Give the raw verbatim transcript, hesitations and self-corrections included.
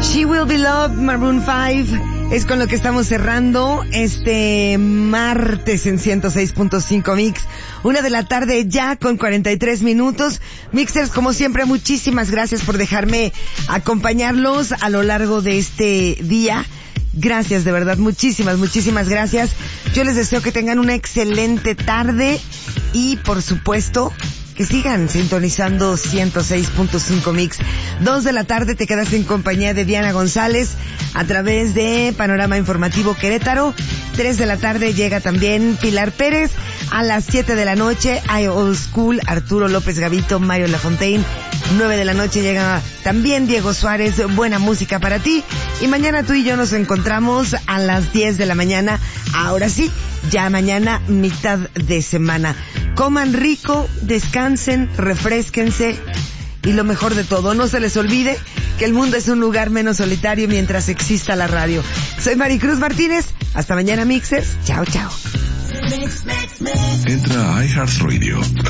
She Will Be Loved, Maroon five, es con lo que estamos cerrando este martes en ciento seis punto cinco Mix. Una de la tarde ya con cuarenta y tres minutos. Mixers, como siempre, muchísimas gracias por dejarme acompañarlos a lo largo de este día. Gracias, de verdad, muchísimas, muchísimas gracias. Yo les deseo que tengan una excelente tarde y, por supuesto, que sigan sintonizando ciento seis punto cinco Mix. Dos de la tarde te quedas en compañía de Diana González a través de Panorama Informativo Querétaro. Tres de la tarde llega también Pilar Pérez. A las siete de la noche hay Old School, Arturo López Gavito, Mario Lafontaine. Nueve de la noche llega también Diego Suárez, buena música para ti. Y mañana tú y yo nos encontramos a las diez de la mañana. Ahora sí, ya mañana mitad de semana. Coman rico, descansen, refrésquense y lo mejor de todo, no se les olvide que el mundo es un lugar menos solitario mientras exista la radio. Soy Maricruz Martínez, hasta mañana Mixers, chao chao. Entra a iHeartRadio.